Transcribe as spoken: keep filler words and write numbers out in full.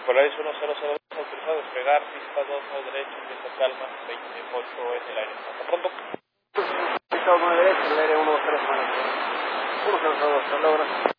Polaris uno cero cero dos, autorizado a despegar, pista dos, nueve derecho, pista calma, veintiocho en el aire. Hasta pronto. Pista dos, nueve derecho, el aire uno cero cero dos, uno cero cero dos, hasta luego.